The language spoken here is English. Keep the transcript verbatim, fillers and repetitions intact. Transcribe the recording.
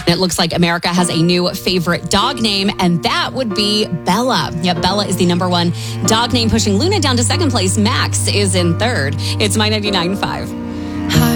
It looks like America has a new favorite dog name, and that would be Bella. Yep, Bella is the number one dog name, pushing Luna down to second place. Max is in third. It's My ninety-nine point five.